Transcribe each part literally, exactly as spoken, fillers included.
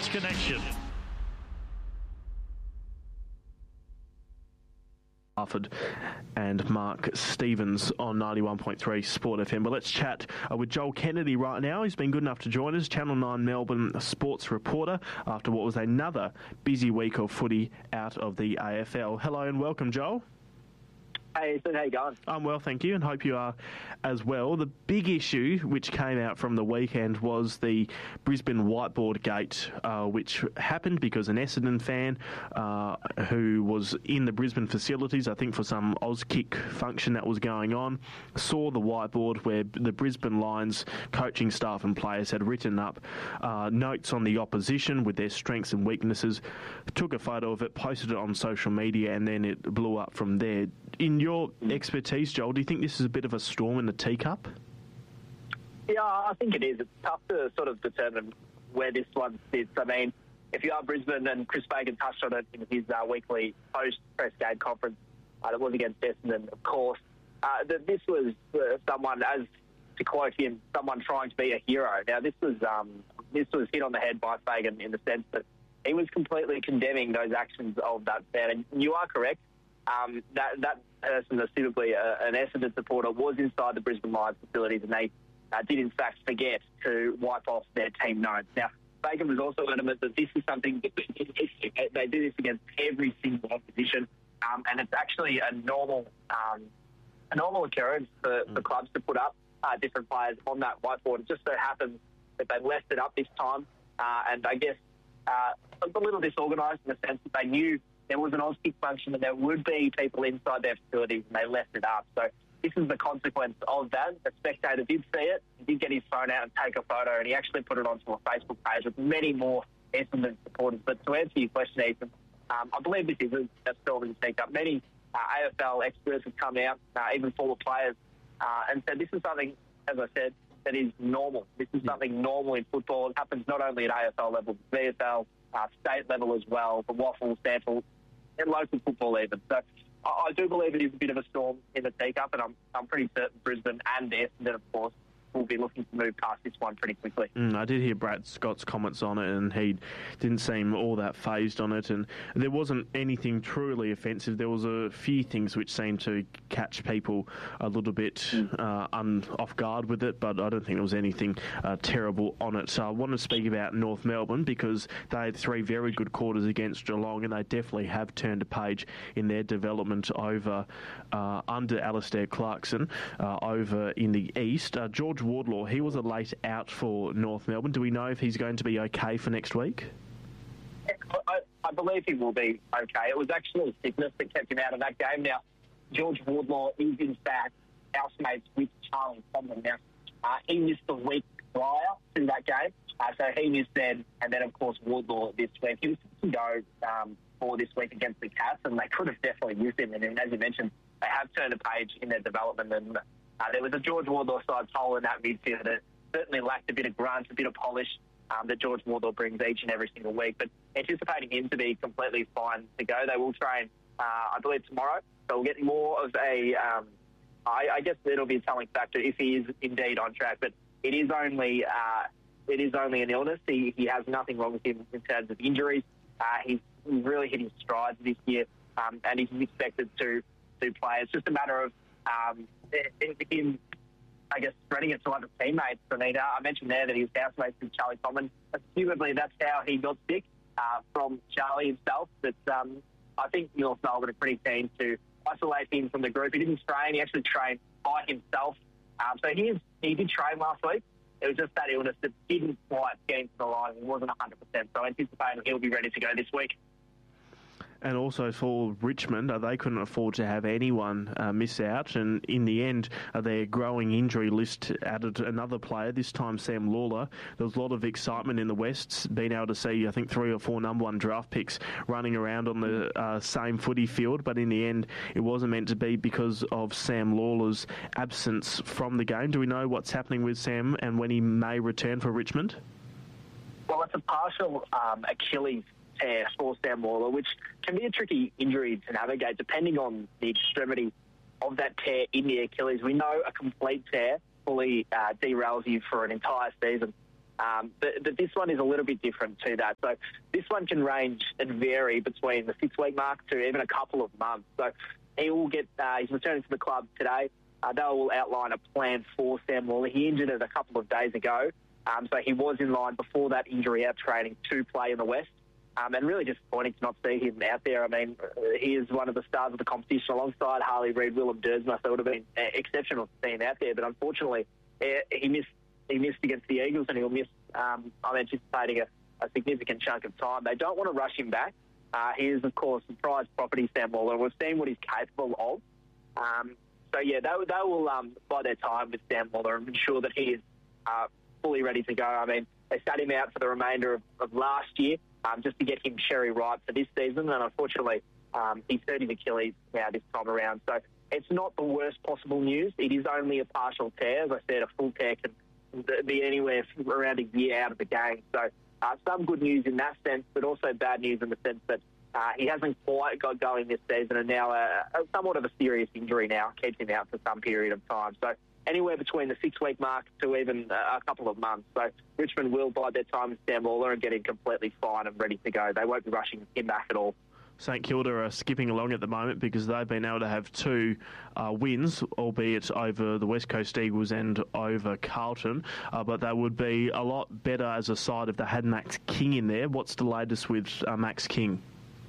Sports Connection. Harford and Mark Stevens on ninety-one point three Sport F M. But let's chat uh, with Joel Kennedy right now. He's been good enough to join us, Channel nine Melbourne sports reporter, after what was another busy week of footy out of the A F L. Hello and welcome, Joel. Hey, Ethan, how you going? I'm well, thank you, and hope you are as well. The big issue which came out from the weekend was the Brisbane whiteboard gate, uh, which happened because an Essendon fan uh, who was in the Brisbane facilities, I think for some Auskick function that was going on, saw the whiteboard where the Brisbane Lions coaching staff and players had written up uh, notes on the opposition with their strengths and weaknesses, took a photo of it, posted it on social media, and then it blew up from there. In your expertise, Joel, do you think this is a bit of a storm in the teacup? Yeah, I think it is. It's tough to sort of determine where this one sits. I mean, if you are Brisbane, and Chris Fagan touched on it in his uh, weekly post-press game conference, uh, that was against Essendon, of course, uh, that this was uh, someone, as to quote him, someone trying to be a hero. Now, this was um, this was hit on the head by Fagan in the sense that he was completely condemning those actions of that fan. And you are correct. Um, that that person, ostensibly uh, an Essendon supporter, was inside the Brisbane Lions facilities, and they uh, did in fact forget to wipe off their team notes. Now, Fagan was also adamant that this is something that they do this against every single opposition, um, and it's actually a normal um, a normal occurrence for, mm. for clubs to put up uh, different players on that whiteboard. It just so happens that they left it up this time, uh, and I guess uh, a little disorganised in the sense that they knew there was an Auskick function and there would be people inside their facilities, and they left it up. So this is the consequence of that. The spectator did see it. He did get his phone out and take a photo, and he actually put it onto a Facebook page with many more Essendon supporters. But to answer your question, Ethan, um, I believe this is a, a storm in the teacup. Many uh, A F L experts have come out, uh, even former players, uh, and said this is something, as I said, that is normal. This is something normal in football. It happens not only at A F L level, but V F L, uh, state level as well, the Waffle, Stanford, and local football even. So I, I do believe it is a bit of a storm in the teacup, and I'm I'm pretty certain Brisbane and Essendon, of course, will be looking to move past this one pretty quickly. Mm, I did hear Brad Scott's comments on it, and he didn't seem all that fazed on it, and there wasn't anything truly offensive. There was a few things which seemed to catch people a little bit mm. uh, un- off guard with it, but I don't think there was anything uh, terrible on it. So I want to speak about North Melbourne because they had three very good quarters against Geelong, and they definitely have turned a page in their development over uh, under Alistair Clarkson uh, over in the East. Uh, George Wardlaw, he was a late out for North Melbourne. Do we know if he's going to be okay for next week? I, I believe he will be okay. It was actually sickness that kept him out of that game. Now, George Wardlaw is in fact housemates with Charlie Tomlin. Now, uh, he missed the week prior to that game, uh, so he missed then, and then of course Wardlaw this week. He was to go um, for this week against the Cats, and they could have definitely used him. And as you mentioned, they have turned a page in their development, and Uh, there was a George Wardlaw side hole in that midfield that certainly lacked a bit of grunt, a bit of polish um, that George Wardlaw brings each and every single week. But anticipating him to be completely fine to go, they will train, uh, I believe, tomorrow. So we'll get more of a, um, I, I guess it'll be a telling factor if he is indeed on track. But it is only uh, it is only an illness. He, he has nothing wrong with him in terms of injuries. Uh, he's really hit his strides this year, um, and he's expected to, to play. It's just a matter of Um, him, I guess, spreading it to other teammates. I mean, I mentioned there that he was housemates with Charlie Tomlin. Assumably, that's how he got sick uh, from Charlie himself. But um, I think North Melbourne are pretty keen to isolate him from the group. He didn't train. He actually trained by himself. Um, so he is, he did train last week. It was just that illness that didn't quite get into the line. He wasn't one hundred percent. So I anticipate he'll be ready to go this week. And also for Richmond, uh, they couldn't afford to have anyone uh, miss out. And in the end, uh, their growing injury list added another player, this time Sam Lawler. There was a lot of excitement in the West, being able to see, I think, three or four number one draft picks running around on the uh, same footy field. But in the end, it wasn't meant to be because of Sam Lawler's absence from the game. Do we know what's happening with Sam and when he may return for Richmond? Well, it's a partial um, Achilles tear for Sam Lawler, which can be a tricky injury to navigate depending on the extremity of that tear in the Achilles. We know a complete tear fully uh, derails you for an entire season. Um, but, but this one is a little bit different to that. So this one can range and vary between the six-week mark to even a couple of months. So he will get, uh, he's returning to the club today. Uh, they will outline a plan for Sam Lawler. He injured it a couple of days ago. Um, so he was in line before that injury out training to play in the West. Um, and really disappointing to not see him out there. I mean, he is one of the stars of the competition alongside Harley Reid, Willem Dersma. So it would have been exceptional to see him out there. But unfortunately, he missed he missed against the Eagles, and he'll miss, um, I'm anticipating, a, a significant chunk of time. They don't want to rush him back. Uh, he is, of course, the prize property, Sam Lawler. We've seen what he's capable of. Um, so, yeah, they, they will um, buy their time with Sam Lawler and ensure that he is uh, fully ready to go. I mean, they sat him out for the remainder of, of last year um, just to get him cherry ripe for this season, and unfortunately, um, he's hurt his Achilles now this time around. So it's not the worst possible news. It is only a partial tear. As I said, a full tear can be anywhere from around a year out of the game. So uh, some good news in that sense, but also bad news in the sense that uh, he hasn't quite got going this season, and now uh, somewhat of a serious injury now keeps him out for some period of time. So anywhere between the six-week mark to even a couple of months. So Richmond will bide their time with Sam Lawler and get him completely fine and ready to go. They won't be rushing him back at all. St Kilda are skipping along at the moment because they've been able to have two uh, wins, albeit over the West Coast Eagles and over Carlton, uh, but they would be a lot better as a side if they had Max King in there. What's the latest with uh, Max King?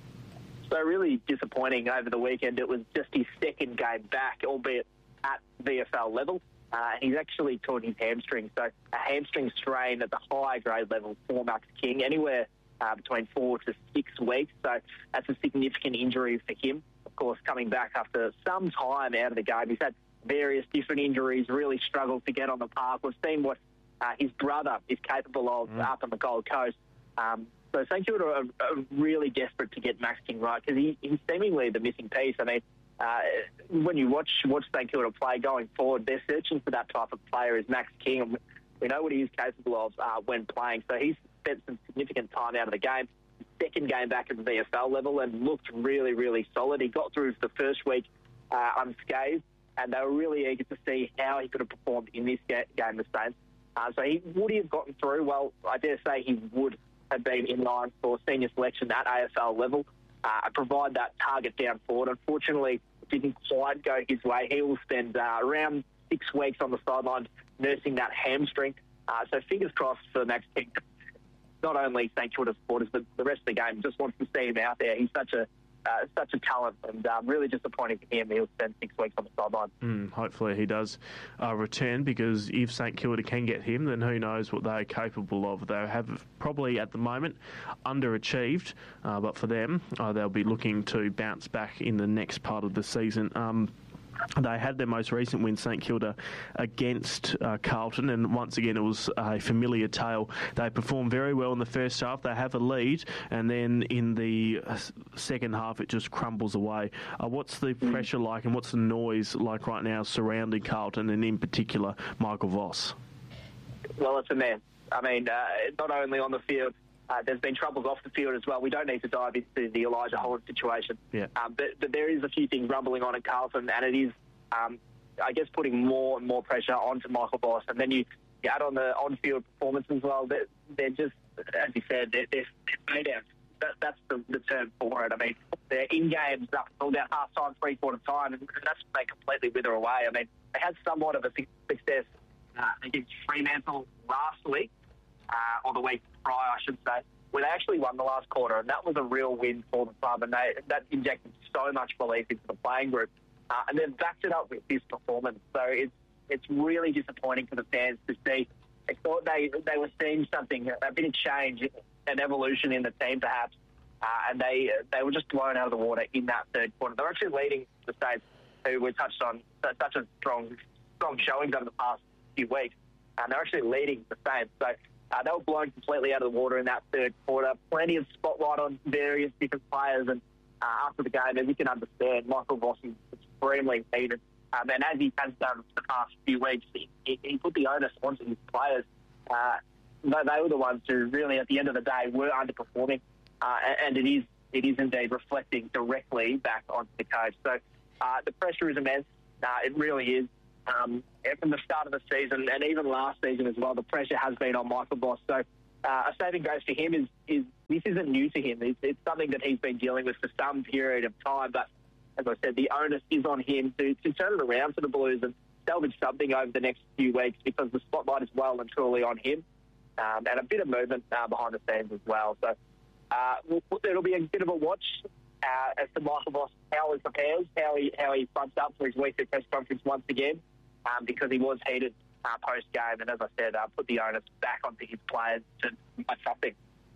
So really disappointing over the weekend. It was just his second game back, albeit at V F L level. Uh, he's actually torn his hamstring, so a hamstring strain at the high grade level for Max King, anywhere Uh, between four to six weeks. So that's a significant injury for him. Of course, coming back after some time out of the game. He's had various different injuries, really struggled to get on the park. We've seen what uh, his brother is capable of mm. up on the Gold Coast. Um, so St Kilda are, are really desperate to get Max King right because he, he's seemingly the missing piece. I mean, uh, when you watch, watch St Kilda play going forward, they're searching for that type of player as Max King. We know what he is capable of uh, when playing. So he's spent some significant time out of the game. Second game back at the V F L level and looked really, really solid. He got through the first week uh, unscathed, and they were really eager to see how he could have performed in this ga- game, the Saints. Uh, so he would he have gotten through? Well, I dare say he would have been in line for senior selection at A F L level. Uh, provide that target down forward. Unfortunately, it didn't quite go his way. He will spend uh, around six weeks on the sidelines nursing that hamstring. Uh, so fingers crossed for Max King. Not only St Kilda supporters, but the rest of the game just wants to see him out there. He's such a uh, such a talent, and um, really disappointing for him. He'll spend six weeks on the sideline. Mm, hopefully he does uh, return, because if St Kilda can get him, then who knows what they're capable of. They have probably at the moment underachieved, uh, but for them, uh, they'll be looking to bounce back in the next part of the season. Um, They had their most recent win, St Kilda, against uh, Carlton, and once again it was a familiar tale. They performed very well in the first half. They have a lead, and then in the second half it just crumbles away. Uh, what's the pressure like, and what's the noise like right now surrounding Carlton, and in particular Michael Voss? Well, it's a mess. I mean, uh, not only on the field, Uh, there's been troubles off the field as well. We don't need to dive into the Elijah Holland situation. Yeah. Um, but, but there is a few things rumbling on at Carlton, and it is, um, I guess, putting more and more pressure onto Michael Voss. And then you, you add on the on-field performance as well. They're, they're just, as you said, they're, they're, they're made out. That, that's the, the term for it. I mean, they're in games up until about half-time, three-quarter time, and that's when they completely wither away. I mean, they had somewhat of a success uh, against Fremantle last week. Uh, or the week prior, I should say, where they actually won the last quarter, and that was a real win for the club, and they, that injected so much belief into the playing group. Uh, and they've backed it up with this performance. So it's it's really disappointing for the fans to see. They thought they, they were seeing something, a bit of change, an evolution in the team perhaps, uh, and they they were just blown out of the water in that third quarter. They're actually leading the Saints, who we touched on, such a strong, strong showings over the past few weeks, and they're actually leading the Saints. So Uh, they were blown completely out of the water in that third quarter. Plenty of spotlight on various different players, and uh, after the game, as you can understand, Michael Voss is extremely heated. Um, and as he has done the past few weeks, he, he put the onus onto his players. Uh, they, they were the ones who really, at the end of the day, were underperforming, uh, and it is it is indeed reflecting directly back onto the coach. So uh, the pressure is immense. Uh, it really is. um, from the start of the season and even last season as well. The pressure has been on Michael Voss. So uh, a saving grace for him is, is this isn't new to him. It's, it's something that he's been dealing with for some period of time. But as I said, the onus is on him to, to turn it around for the Blues and salvage something over the next few weeks, because the spotlight is well and truly on him, um, and a bit of movement uh, behind the scenes as well. So uh, we'll, it'll be a bit of a watch uh, as to Michael Voss, how he prepares, how he how he fronts up for his weekly press conference once again, um, because he was heated uh, post-game, and as I said, uh, put the onus back onto his players to do something.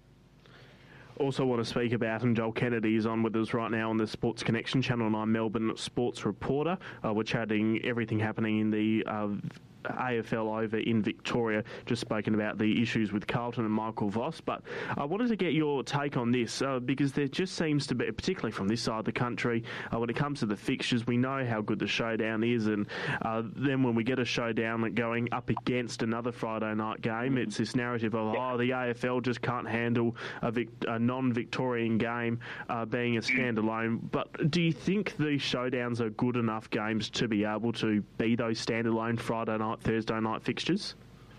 Also want to speak about, and Joel Kennedy is on with us right now on the Sports Connection Channel nine Melbourne sports reporter. Uh, we're chatting everything happening in the uh, A F L over in Victoria. Just spoken about the issues with Carlton and Michael Voss, but I wanted to get your take on this uh, because there just seems to be, particularly from this side of the country, uh, when it comes to the fixtures, we know how good the showdown is, and uh, then when we get a showdown going up against another Friday night game, it's this narrative of, oh, the A F L just can't handle a, Vic- a non-Victorian game uh, being a standalone. But do you think these showdowns are good enough games to be able to be those standalone Friday night, Thursday night fixtures?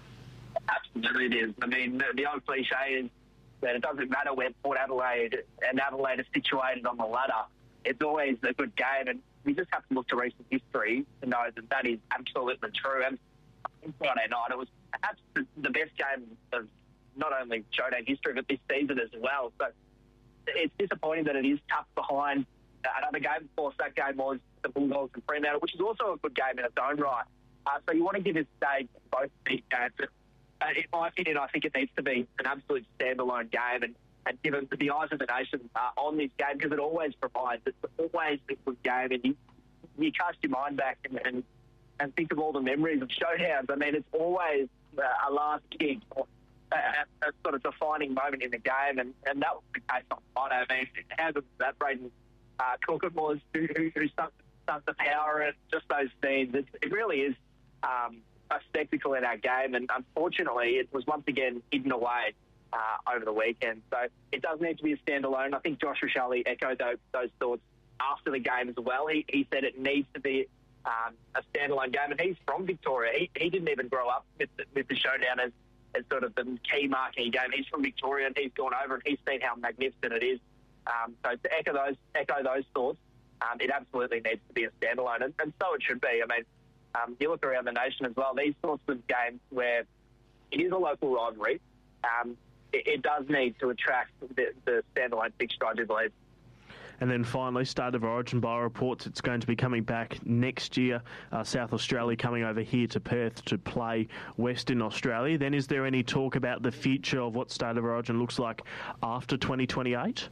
Absolutely it is. I mean, the, the old cliche is that it doesn't matter where Port Adelaide and Adelaide are situated on the ladder. It's always a good game, and we just have to look to recent history to know that that is absolutely true. And on Friday night, it was perhaps the, the best game of not only showdown history, but this season as well. So it's disappointing that it is tucked behind another game. Of course, that game was the Bulldogs and Fremantle, which is also a good game in its own right. Uh, so you want to give this stage both big games. But, uh, in my opinion, I think it needs to be an absolute standalone game, and, and given the eyes of the nation uh, on this game, because it always provides. It's always a good game, and you, you cast your mind back and, and, and think of all the memories of showdowns. I mean, it's always uh, a last kick, or a, a sort of defining moment in the game, and, and that was the case on Friday. I mean, how good that Braden uh, Cook was, who, who, who sunk, sunk the power, and just those scenes. It, it really is um, a spectacle in our game, and unfortunately, it was once again hidden away uh, over the weekend. So it does need to be a standalone. I think Josh Rachele echoed those, those thoughts after the game as well. He, he said it needs to be um, a standalone game, and he's from Victoria. He, he didn't even grow up with the, with the showdown as as sort of the key marquee game. He's from Victoria, and he's gone over and he's seen how magnificent it is. Um, so to echo those echo those thoughts, um, it absolutely needs to be a standalone, and, and so it should be. I mean, um, you look around the nation as well, these sorts of games where it is a local rivalry, um, it, it does need to attract the, the standalone fixture, I do believe. And then finally, State of Origin by reports it's going to be coming back next year. Uh, South Australia coming over here to Perth to play Western Australia. Then is there any talk about the future of what State of Origin looks like after twenty twenty-eight?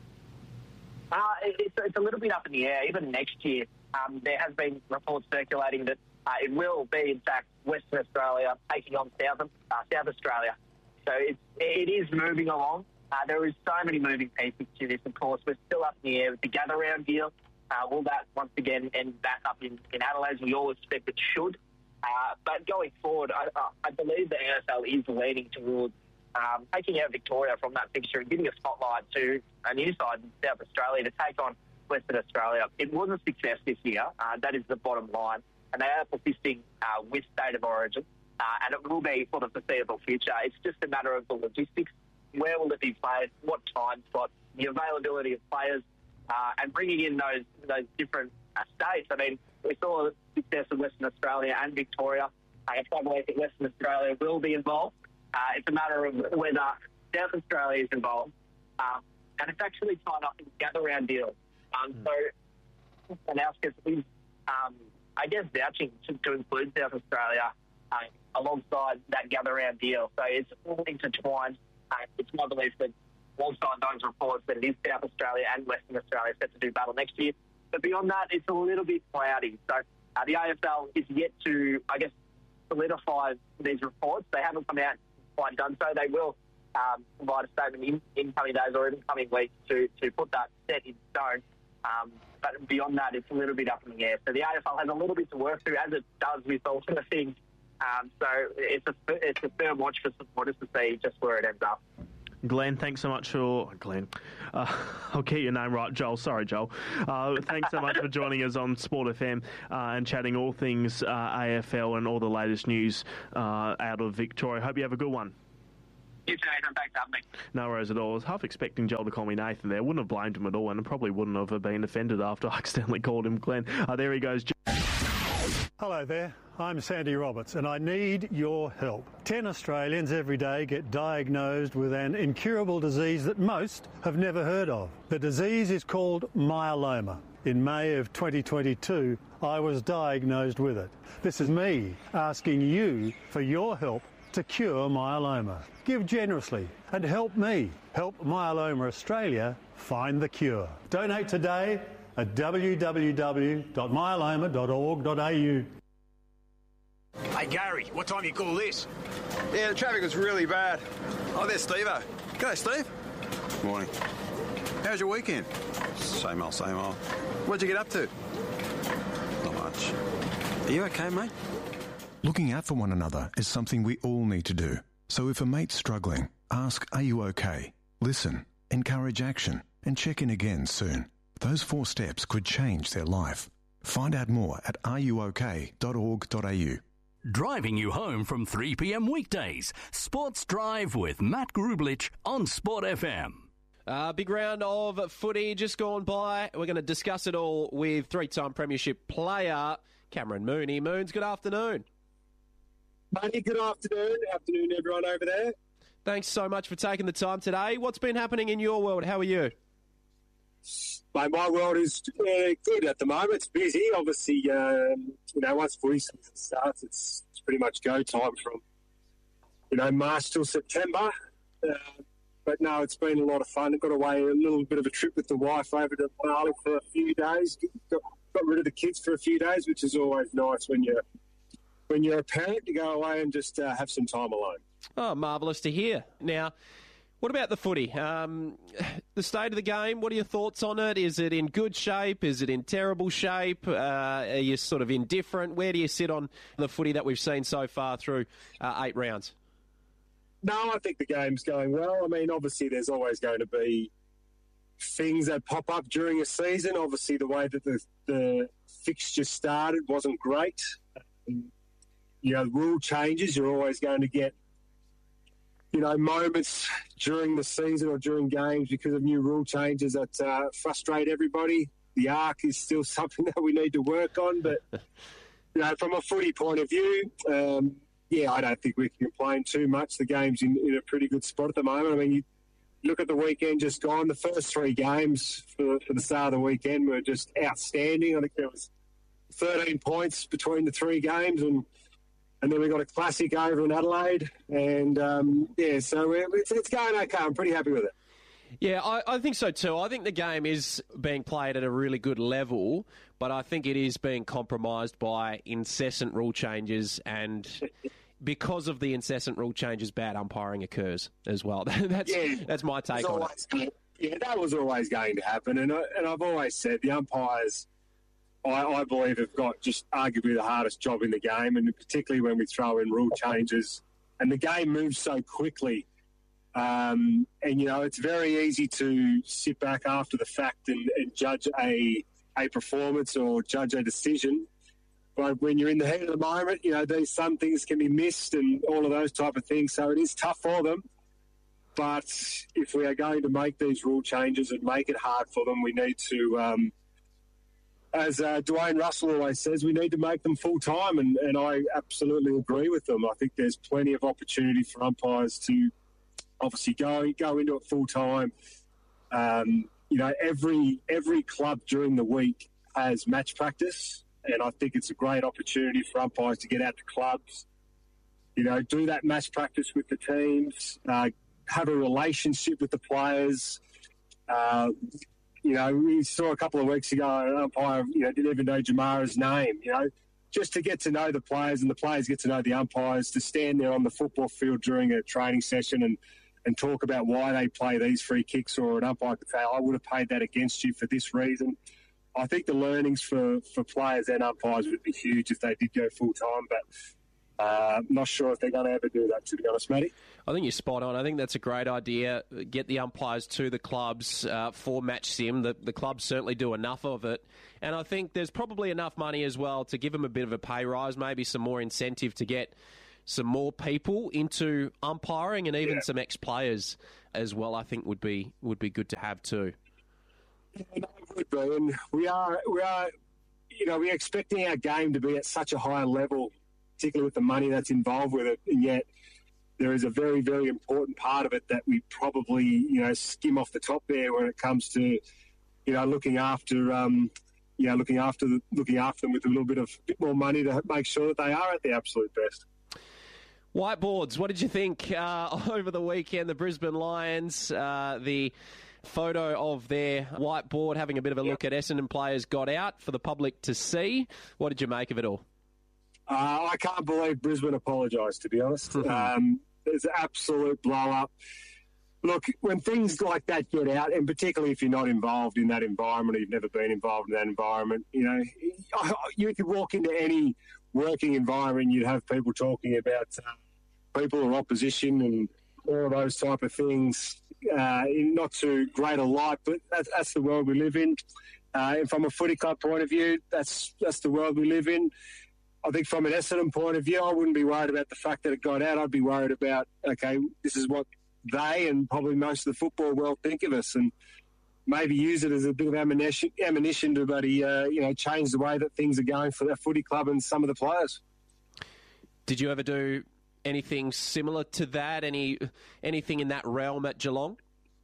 Uh, it's, it's a little bit up in the air. Even next year, um, there has been reports circulating that uh, it will be, in fact, Western Australia taking on South, uh, South Australia. So it's, it is moving along. Uh, there is so many moving pieces to this, of course. We're still up in the air with the gather round deal. Uh, will that once again end back up in, in Adelaide? We all expect it should. Uh, but going forward, I, I believe the N F L is leaning towards um, taking out Victoria from that fixture and giving a spotlight to a new side in South Australia to take on Western Australia. It was a success this year. Uh, that is the bottom line. And they are persisting uh, with State of Origin. Uh, and it will be for the foreseeable future. It's just a matter of the logistics. Where will it be played? What time slot? The availability of players, uh, and bringing in those those different uh, states. I mean, we saw the success of Western Australia and Victoria. I believe that Western Australia will be involved. Uh, it's a matter of whether South Australia is involved, um, and it's actually tied up in gather round deals. Um, mm. So, Anauskas is, um, I guess, vouching to, to include South Australia uh, alongside that gather round deal. So it's all intertwined. Uh, it's my belief that alongside those reports that it is South Australia and Western Australia set to do battle next year. But beyond that, it's a little bit cloudy. So uh, the A F L is yet to, I guess, solidify these reports. They haven't come out and quite done so. They will um, provide a statement in, in coming days or in coming weeks to, to put that set in stone. Um, but beyond that, it's a little bit up in the air. So the A F L has a little bit to work through, as it does with all sort of things. Um, so it's a it's a firm watch for supporters to see just where it ends up. Glenn, thanks so much for... Glenn, uh, I'll get your name right, Joel. Sorry, Joel. Uh, thanks so much for joining us on Sport F M uh, and chatting all things uh, A F L and all the latest news uh, out of Victoria. Hope you have a good one. You too, Nathan. Thanks for having me. No worries at all. I was half expecting Joel to call me Nathan there. Wouldn't have blamed him at all, and I probably wouldn't have been offended after I accidentally called him Glenn. Uh, there he goes. Hello there, I'm Sandy Roberts and I need your help. Ten Australians every day get diagnosed with an incurable disease that most have never heard of. The disease is called myeloma. In May of twenty twenty-two, I was diagnosed with it. This is me asking you for your help to cure myeloma. Give generously and help me help Myeloma Australia find the cure. Donate today at w w w dot myeloma dot org dot a u. Hey Gary, what time you call this? Yeah, the traffic was really bad. Oh, there's Steve-o. G'day, Steve. Morning. How's your weekend? Same old, same old. What'd you get up to? Not much. Are you okay, mate? Looking out for one another is something we all need to do. So if a mate's struggling, ask, are you okay? Listen, encourage action, and check in again soon. Those four steps could change their life. Find out more at r u o k dot org dot a u. Driving you home from three p m weekdays. Sports Drive with Matt Grublich on Sport F M. Uh, big round of footy just gone by. We're going to discuss it all with three-time premiership player Cameron Mooney. Moons, good afternoon. Buddy, good afternoon. Afternoon, everyone over there. Thanks so much for taking the time today. What's been happening in your world? How are you? Mate, my world is uh, good at the moment. It's busy. Obviously, um, you know, once footy starts, it's, it's pretty much go time from, you know, March till September. Uh, but no, it's been a lot of fun. I got away a little bit of a trip with the wife over to Bali for a few days. Got, got rid of the kids for a few days, which is always nice when you're when you're a parent to go away and just uh, have some time alone. Oh, marvellous to hear. Now, what about the footy? Um, the state of the game, what are your thoughts on it? Is it in good shape? Is it in terrible shape? Uh, are you sort of indifferent? Where do you sit on the footy that we've seen so far through uh, eight rounds? No, I think the game's going well. I mean, obviously there's always going to be things that pop up during a season. Obviously the way that the, the fixture started wasn't great. Um, you know, rule changes, you're always going to get you know, moments during the season or during games because of new rule changes that uh, frustrate everybody. The arc is still something that we need to work on, but, you know, from a footy point of view, um, yeah, I don't think we can complain too much. The game's in, in a pretty good spot at the moment. I mean, you look at the weekend just gone, the first three games for, for the start of the weekend were just outstanding. I think there was thirteen points between the three games, and And then we got a classic over in Adelaide. And, um, yeah, so it's, it's going okay. I'm pretty happy with it. Yeah, I, I think so too. I think the game is being played at a really good level, but I think it is being compromised by incessant rule changes, and because of the incessant rule changes, bad umpiring occurs as well. that's yeah, that's my take on it. Going, yeah, that was always going to happen. And, I, and I've always said the umpires, I, I believe, have got just arguably the hardest job in the game, and particularly when we throw in rule changes. And the game moves so quickly. Um, and, you know, it's very easy to sit back after the fact and, and judge a a performance or judge a decision. But when you're in the heat of the moment, you know, these some things can be missed and all of those type of things. So it is tough for them. But if we are going to make these rule changes and make it hard for them, we need to... Um, As uh, Dwayne Russell always says, we need to make them full-time, and, and I absolutely agree with them. I think there's plenty of opportunity for umpires to obviously go go into it full-time. Um, you know, every every club during the week has match practice, and I think it's a great opportunity for umpires to get out to clubs, you know, do that match practice with the teams, uh, have a relationship with the players. Uh You know, we saw a couple of weeks ago an umpire, you know, didn't even know Jamara's name, you know, just to get to know the players and the players get to know the umpires, to stand there on the football field during a training session and, and talk about why they play these free kicks, or an umpire could say, I would have paid that against you for this reason. I think the learnings for, for players and umpires would be huge if they did go full-time. But, Uh, not sure if they're going to ever do that, to be honest, Matty. I think you're spot on. I think that's a great idea. Get the umpires to the clubs uh, for Match Sim. The, the clubs certainly do enough of it. And I think there's probably enough money as well to give them a bit of a pay rise, maybe some more incentive to get some more people into umpiring, and even yeah. some ex-players as well, I think would be would be good to have too. Yeah, no, it would be. And we are, we are, you know, we're expecting our game to be at such a high level, particularly with the money that's involved with it, and yet there is a very, very important part of it that we probably, you know, skim off the top there when it comes to, you know, looking after, um, you know, looking after the, looking after them with a little bit of bit more money to make sure that they are at the absolute best. Whiteboards, what did you think uh, over the weekend? The Brisbane Lions, uh, the photo of their whiteboard, having a bit of a look at Essendon players got out for the public to see. What did you make of it all? Uh, I can't believe Brisbane apologised, to be honest. um, it's an absolute blow-up. Look, when things like that get out, and particularly if you're not involved in that environment, or you've never been involved in that environment, you know, you could walk into any working environment, you'd have people talking about uh, people or opposition and all of those type of things, uh, in not too great a light, but that's, that's the world we live in. Uh, and from a footy club point of view, that's that's the world we live in. I think from an Essendon point of view, I wouldn't be worried about the fact that it got out. I'd be worried about, okay, this is what they and probably most of the football world think of us, and maybe use it as a bit of ammunition, ammunition to buddy, uh, you know, change the way that things are going for that footy club and some of the players. Did you ever do anything similar to that? Any anything in that realm at Geelong?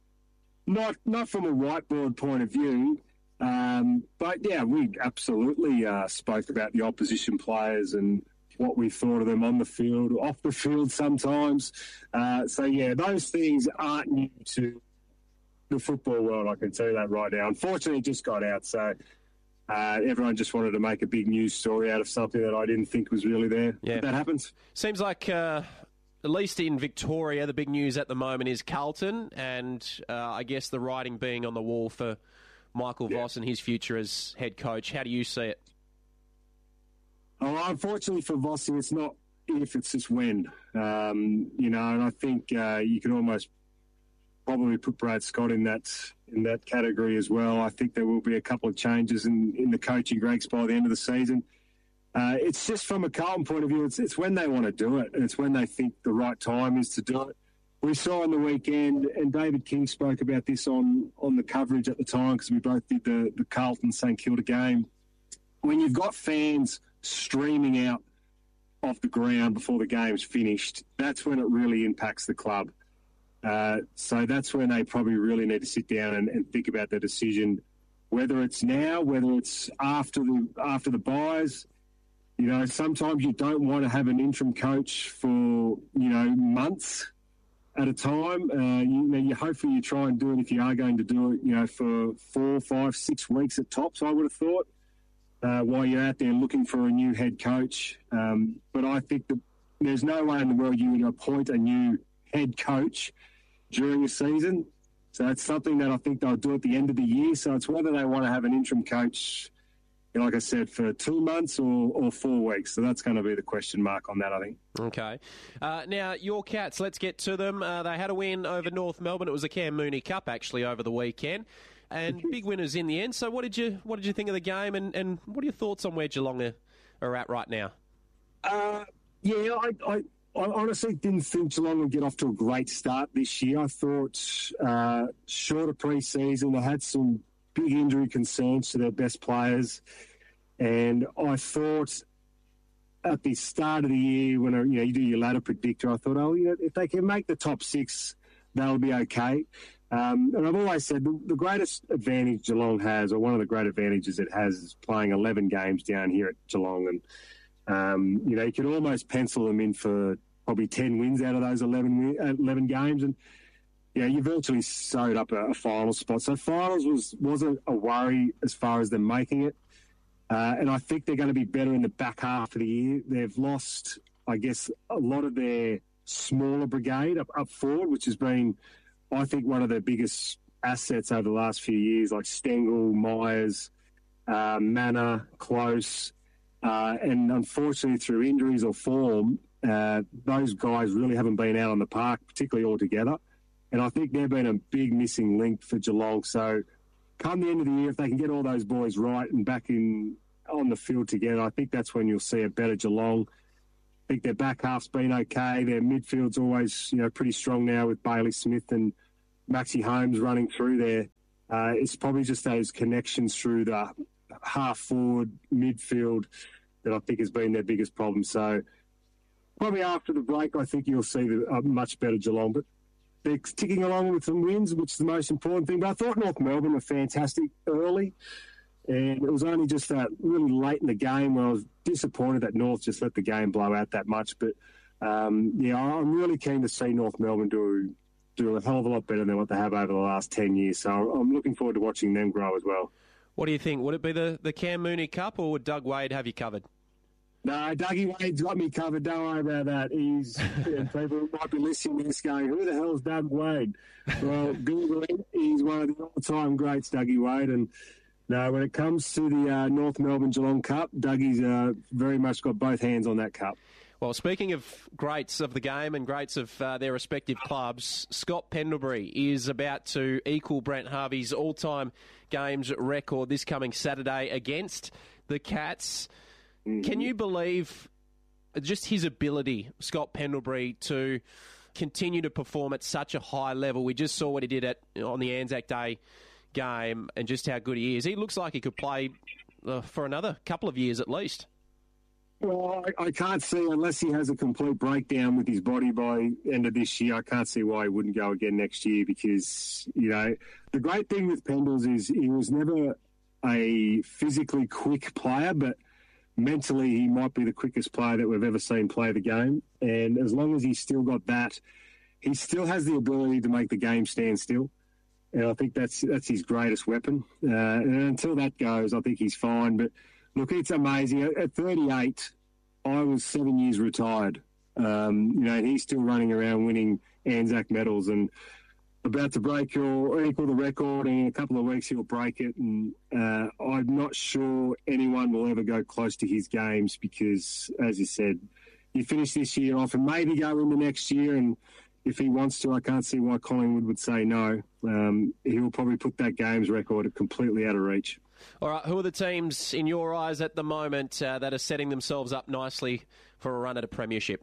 Not not from a whiteboard point of view, um, but yeah, we absolutely uh, spoke about the opposition players and what we thought of them on the field, off the field sometimes. Uh, so yeah, those things aren't new to the football world, I can tell you that right now. Unfortunately, it just got out, so uh, everyone just wanted to make a big news story out of something that I didn't think was really there. Yeah. But that happens. Seems like, uh, at least in Victoria, the big news at the moment is Carlton, and uh, I guess the writing being on the wall for Michael yeah. Voss and his future as head coach. How do you see it? Oh, unfortunately for Vossi, it's not if, it's just when. Um, you know, and I think uh, you can almost probably put Brad Scott in that in that category as well. I think there will be a couple of changes in, in the coaching ranks by the end of the season. Uh, it's just from a Carlton point of view, it's, it's when they want to do it, and it's when they think the right time is to do it. We saw on the weekend, and David King spoke about this on, on the coverage at the time because we both did the, the Carlton-St Kilda game. When you've got fans streaming out off the ground before the game's finished, that's when it really impacts the club. Uh, so that's when they probably really need to sit down and, and think about their decision, whether it's now, whether it's after the after the buys. You know, sometimes you don't want to have an interim coach for, you know, months at a time. Uh, you, you know, you hopefully you try and do it if you are going to do it, you know, for four, five, six weeks at tops, I would have thought, uh, while you're out there looking for a new head coach. Um, but I think that there's no way in the world you would appoint a new head coach during the season. So it's something that I think they'll do at the end of the year. So it's whether they want to have an interim coach, like I said, for two months or, or four weeks. So that's going to be the question mark on that, I think. Okay. Uh, now, your Cats, let's get to them. Uh, they had a win over North Melbourne. It was a Cam Mooney Cup, actually, over the weekend. And big winners in the end. So what did you what did you think of the game, and, and what are your thoughts on where Geelong are, are at right now? Uh, yeah, I, I, I honestly didn't think Geelong would get off to a great start this year. I thought uh, shorter pre-season, they had some big injury concerns to their best players. And I thought at the start of the year, when you know you do your ladder predictor, I thought, oh, you know, if they can make the top six, they'll be okay. Um, and I've always said the, the greatest advantage Geelong has, or one of the great advantages it has, is playing eleven games down here at Geelong. And, um, you know, you can almost pencil them in for probably ten wins out of those eleven, eleven games. And, yeah, you virtually sewed up a, a final spot. So finals was, wasn't a worry as far as them making it. Uh, and I think they're going to be better in the back half of the year. They've lost, I guess, a lot of their smaller brigade up, up forward, which has been, I think, one of their biggest assets over the last few years, like Stengel, Myers, uh, Manor, Close. Uh, and unfortunately, through injuries or form, uh, those guys really haven't been out on the park, particularly altogether. And I think they've been a big missing link for Geelong. So come the end of the year, if they can get all those boys right and back in on the field together, I think that's when you'll see a better Geelong. I think their back half's been okay. Their midfield's always, you know, pretty strong now with Bailey Smith and Maxi Holmes running through there. Uh, it's probably just those connections through the half forward midfield that I think has been their biggest problem. So probably after the break, I think you'll see the, a much better Geelong. But they're ticking along with some wins, which is the most important thing. But I thought North Melbourne were fantastic early. And it was only just that really late in the game where I was disappointed that North just let the game blow out that much. But, um, yeah, I'm really keen to see North Melbourne do do a hell of a lot better than what they have over the last ten years. So I'm looking forward to watching them grow as well. What do you think? Would it be the, the Cam Mooney Cup or would Doug Wade have you covered? No, Dougie Wade's got me covered. Don't worry about that. He's yeah, people might be listening to this going, who the hell is Doug Wade? Well, Google him. He's one of the all-time greats, Dougie Wade. And no, when it comes to the uh, North Melbourne Geelong Cup, Dougie's uh, very much got both hands on that cup. Well, speaking of greats of the game and greats of uh, their respective clubs, Scott Pendlebury is about to equal Brent Harvey's all-time games record this coming Saturday against the Cats. Mm-hmm. Can you believe just his ability, Scott Pendlebury, to continue to perform at such a high level? We just saw what he did at on the Anzac Day game and just how good he is. He looks like he could play uh, for another couple of years at least. Well, I, I can't see, unless he has a complete breakdown with his body by end of this year, I can't see why he wouldn't go again next year because, you know, the great thing with Pendles is he was never a physically quick player, but mentally he might be the quickest player that we've ever seen play the game. And as long as he's still got that, he still has the ability to make the game stand still. And I think that's that's his greatest weapon. Uh, and until that goes, I think he's fine. But look, it's amazing. At thirty-eight, I was seven years retired. Um, you know, and he's still running around winning Anzac medals and about to break or equal the record. And in a couple of weeks, he'll break it. And uh, I'm not sure anyone will ever go close to his games because, as you said, you finish this year off and maybe go in the next year. And if he wants to, I can't see why Collingwood would say no. Um, he will probably put that games record completely out of reach. All right, who are the teams in your eyes at the moment uh, that are setting themselves up nicely for a run at a premiership?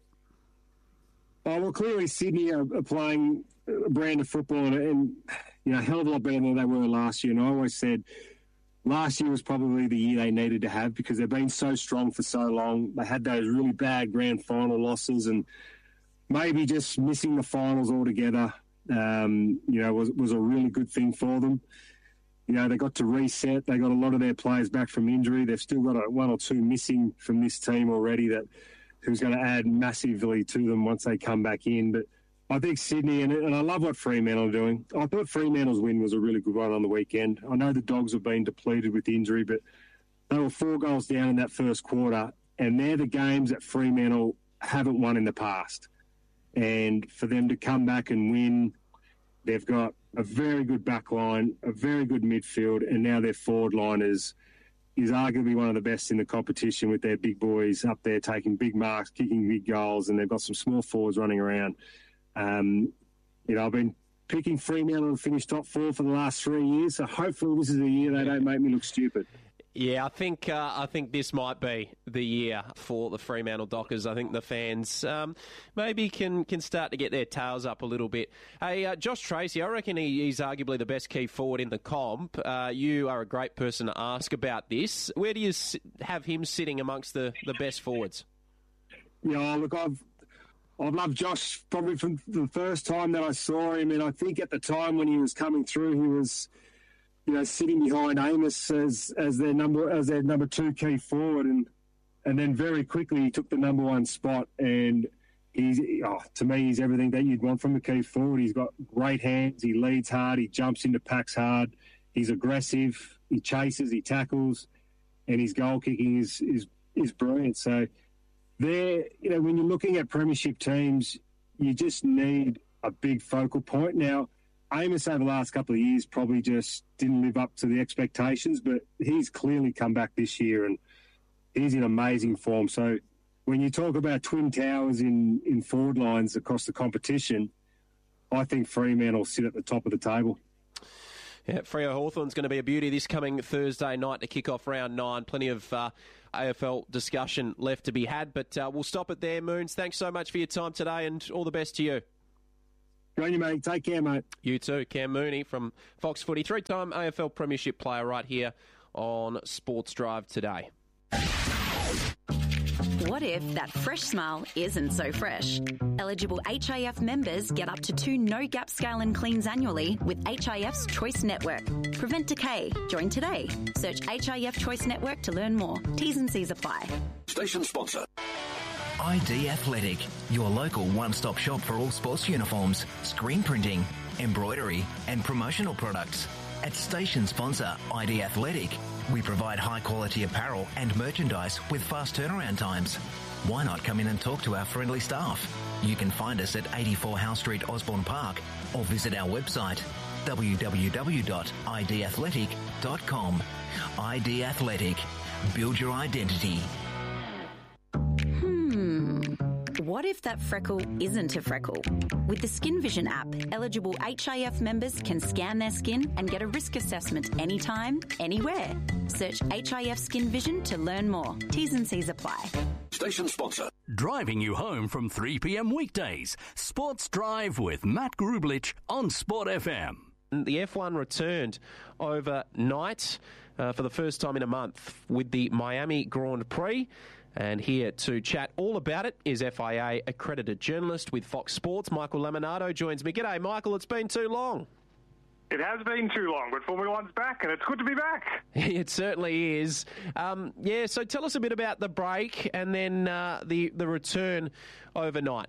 Oh, well, clearly Sydney are, are playing a brand of football and, and, you know, a hell of a lot better than they were last year. And I always said last year was probably the year they needed to have because they've been so strong for so long. They had those really bad grand final losses and maybe just missing the finals altogether, um, you know, was was a really good thing for them. You know, they got to reset. They got a lot of their players back from injury. They've still got a, one or two missing from this team already that who's going to add massively to them once they come back in. But I think Sydney, and, and I love what Fremantle are doing. I thought Fremantle's win was a really good one on the weekend. I know the Dogs have been depleted with injury, but they were four goals down in that first quarter, and they're the games that Fremantle haven't won in the past. And for them to come back and win, they've got a very good back line, a very good midfield, and now their forward line is, is arguably one of the best in the competition with their big boys up there taking big marks, kicking big goals, and they've got some small forwards running around. Um, you know, I've been picking Fremantle to finish top four for the last three years, so hopefully this is the year they don't make me look stupid. Yeah, I think uh, I think this might be the year for the Fremantle Dockers. I think the fans um, maybe can, can start to get their tails up a little bit. Hey, uh, Josh Tracy, I reckon he, he's arguably the best key forward in the comp. Uh, you are a great person to ask about this. Where do you have him sitting amongst the, the best forwards? Yeah, look, I've I've loved Josh probably from the first time that I saw him, and I think at the time when he was coming through, he was, you know, sitting behind Amos as as their number as their number two key forward, and and then very quickly he took the number one spot. And he's oh, to me, he's everything that you'd want from a key forward. He's got great hands. He leads hard. He jumps into packs hard. He's aggressive. He chases. He tackles, and his goal kicking is is is brilliant. So there, you know, when you're looking at premiership teams, you just need a big focal point now. Amos over the last couple of years probably just didn't live up to the expectations, but he's clearly come back this year and he's in amazing form. So when you talk about twin towers in, in forward lines across the competition, I think Fremantle will sit at the top of the table. Yeah, Freo Hawthorn's going to be a beauty this coming Thursday night to kick off round nine. Plenty of uh, A F L discussion left to be had, but uh, we'll stop it there, Moons. Thanks so much for your time today and all the best to you. Good on you, mate. Take care, mate. You too. Cam Mooney from Fox Footy, three-time A F L Premiership player right here on Sports Drive today. What if that fresh smile isn't so fresh? Eligible H I F members get up to two no-gap scale and cleans annually with H I F's Choice Network. Prevent decay. Join today. Search H I F Choice Network to learn more. T's and C's apply. Station sponsor. I D Athletic, your local one-stop shop for all sports uniforms, screen printing, embroidery and promotional products. At station sponsor I D Athletic, we provide high-quality apparel and merchandise with fast turnaround times. Why not come in and talk to our friendly staff? You can find us at eighty-four Howe Street, Osborne Park, or visit our website, w w w dot i d athletic dot com. I D Athletic. Build your identity. What if that freckle isn't a freckle? With the Skin Vision app, eligible H I F members can scan their skin and get a risk assessment anytime, anywhere. Search H I F Skin Vision to learn more. T's and C's apply. Station sponsor. Driving you home from three p.m. weekdays. Sports Drive with Matt Grublich on Sport F M. The F one returned overnight uh, for the first time in a month with the Miami Grand Prix. And here to chat all about it is F I A accredited journalist with Fox Sports, Michael Laminato joins me. G'day, Michael. It's been too long. It has been too long, but Formula One's back, and it's good to be back. It certainly is. Um, yeah, so tell us a bit about the break and then uh, the, the return overnight.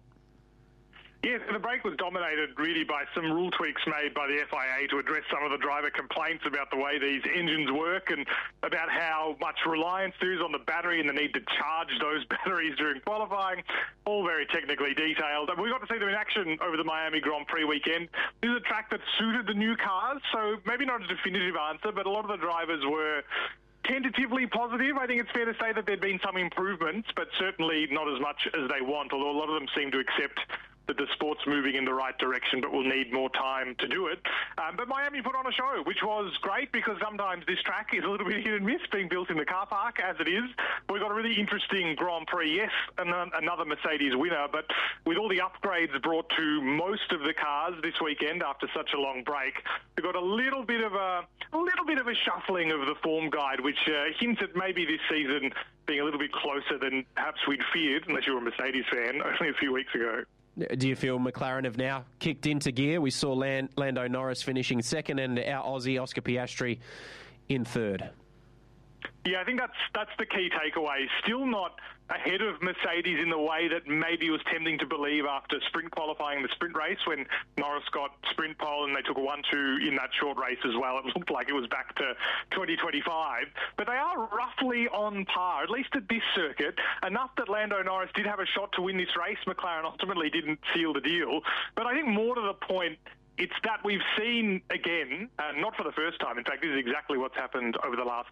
Yes, the break was dominated really by some rule tweaks made by the F I A to address some of the driver complaints about the way these engines work and about how much reliance there is on the battery and the need to charge those batteries during qualifying. All very technically detailed. And we got to see them in action over the Miami Grand Prix weekend. This is a track that suited the new cars, so maybe not a definitive answer, but a lot of the drivers were tentatively positive. I think it's fair to say that there'd been some improvements, but certainly not as much as they want, although a lot of them seem to accept that the sport's moving in the right direction, but will need more time to do it. Um, but Miami put on a show, which was great because sometimes this track is a little bit hit and miss, being built in the car park, as it is. But we got a really interesting Grand Prix. Yes, another Mercedes winner, but with all the upgrades brought to most of the cars this weekend after such a long break, we got a little bit of a, a little bit of a shuffling of the form guide, which uh, hints at maybe this season being a little bit closer than perhaps we'd feared, unless you were a Mercedes fan, only a few weeks ago. Do you feel McLaren have now kicked into gear? We saw Land, Lando Norris finishing second and our Aussie Oscar Piastri in third. Yeah, I think that's that's the key takeaway. Still not ahead of Mercedes in the way that maybe was tempting to believe after sprint qualifying the sprint race when Norris got sprint pole and they took a one two in that short race as well. It looked like it was back to twenty twenty-five. But they are roughly on par, at least at this circuit, enough that Lando Norris did have a shot to win this race. McLaren ultimately didn't seal the deal. But I think more to the point, it's that we've seen again, uh, not for the first time, in fact, this is exactly what's happened over the last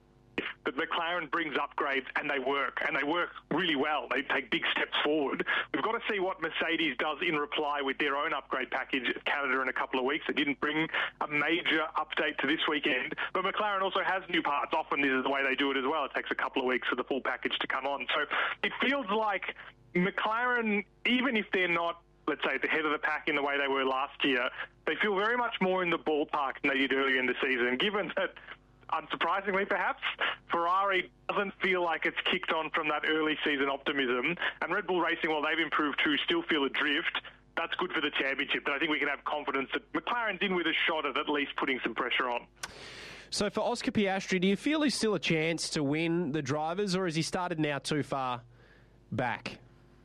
that McLaren brings upgrades and they work, and they work really well. They take big steps forward. We've got to see what Mercedes does in reply with their own upgrade package at Canada in a couple of weeks. They didn't bring a major update to this weekend, but McLaren also has new parts. Often this is the way they do it as well. It takes a couple of weeks for the full package to come on. So it feels like McLaren, even if they're not, let's say, at the head of the pack in the way they were last year, they feel very much more in the ballpark than they did earlier in the season, given that, unsurprisingly perhaps, Ferrari doesn't feel like it's kicked on from that early season optimism. And Red Bull Racing, while they've improved too, still feel adrift. That's good for the championship. But I think we can have confidence that McLaren's in with a shot at at least putting some pressure on. So for Oscar Piastri, do you feel he's still a chance to win the drivers, or has he started now too far back?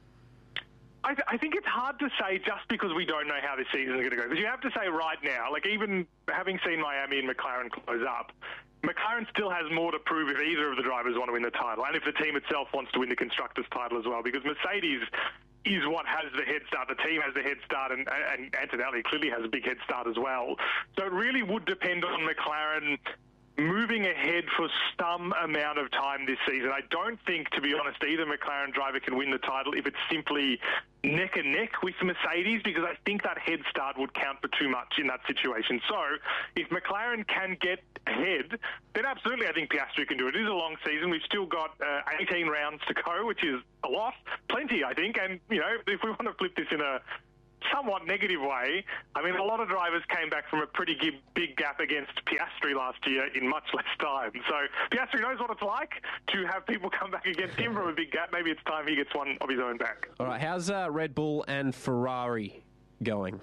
I, th- I think it's hard to say just because we don't know how this season is going to go. Because you have to say right now, like even having seen Miami and McLaren close up, McLaren still has more to prove if either of the drivers want to win the title and if the team itself wants to win the Constructors' title as well, because Mercedes is what has the head start. The team has the head start, and, and Antonelli clearly has a big head start as well. So it really would depend on McLaren moving ahead for some amount of time this season. I don't think, to be honest, either McLaren driver can win the title if it's simply neck and neck with Mercedes, because I think that head start would count for too much in that situation. So if McLaren can get ahead, then absolutely I think Piastri can do it. It is a long season. We've still got uh, eighteen rounds to go, which is a lot, plenty, I think. And, you know, if we want to flip this in a somewhat negative way, I mean, a lot of drivers came back from a pretty big, big gap against Piastri last year in much less time. So Piastri knows what it's like to have people come back against him from a big gap. Maybe it's time he gets one of his own back. All right, how's uh, Red Bull and Ferrari going?